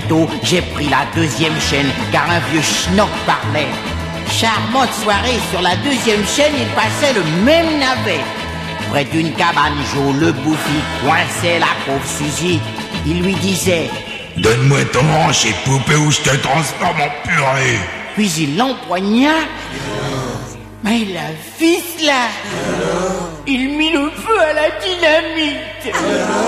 bientôt, j'ai pris la deuxième chaîne, car un vieux schnock parlait. Charmante soirée, sur la deuxième chaîne, il passait le même navet. Près d'une cabane, Joe le bouffi coinçait la pauvre Suzy. Il lui disait: donne-moi ton hanche et poupée ou je te transforme en purée. Puis il l'empoigna. Mais la ficela, il mit le feu à la dynamite.